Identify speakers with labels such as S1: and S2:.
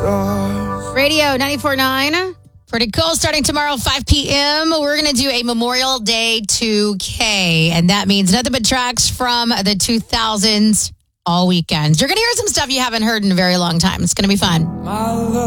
S1: Radio 94.9. Pretty cool. Starting tomorrow, 5 p.m., we're going to do a Memorial Day 2K. And that means nothing but tracks from the 2000s all weekend. You're going to hear some stuff you haven't heard in a very long time. It's going to be fun.